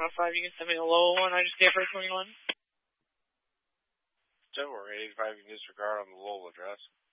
105, you can send me the Lowell one I just gave her 21. Don't worry, 85 you can disregard on the Lowell address.